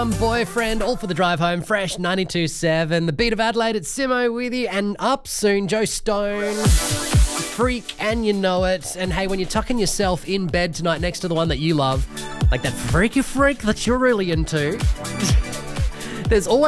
Boyfriend, all for the drive home. Fresh 92.7. The beat of Adelaide. It's Simo with you. And up soon, Joe Stone. Freak, and you know it. And hey, when you're tucking yourself in bed tonight next to the one that you love, like that freaky freak that you're really into, there's always